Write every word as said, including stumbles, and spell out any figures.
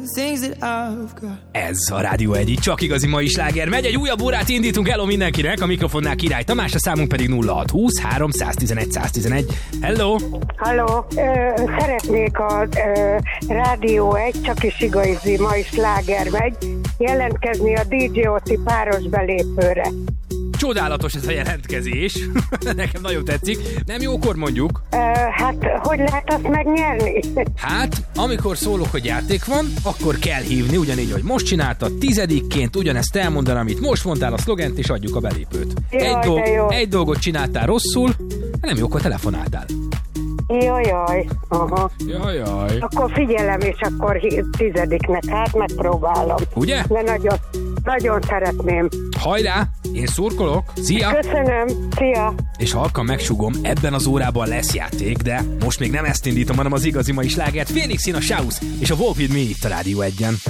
Ez a Rádió egy, csak igazi mai sláger. Megy, egy újabb órát indítunk, hello mindenkinek, a mikrofonnál Király Tamás, a számunk pedig nulla hat húsz három tizenegy száz tizenegy. Hello! Halló! Szeretnék a ö, Rádió egy, csak is igazi mai sláger megy, jelentkezni a dé dzsé Oti páros belépőre. Csodálatos ez a jelentkezés. Nekem nagyon tetszik. Nem jókor mondjuk? Uh, hát, hogy lehet azt megnyerni? Hát, amikor szólok, hogy játék van, akkor kell hívni, ugyanígy, hogy most csináltad, tizedikként ugyanezt elmondaná, amit most mondtál a szlogent, és adjuk a belépőt. Jaj, egy, dolg, egy dolgot csináltál rosszul, nem jókor telefonáltál. Jajjaj. Aha. Jajjaj. Akkor figyelem, és akkor tizediknek, hát megpróbálom. Ugye? De nagyon, nagyon szeretném. Hajrá, én szurkolok. Szia! Köszönöm, szia! És halkan megsugom, ebben az órában lesz játék, de most még nem ezt indítom, hanem az igazi mai slágert. Phoenix in a Shouse és a Walk With Me itt a Rádió egyen.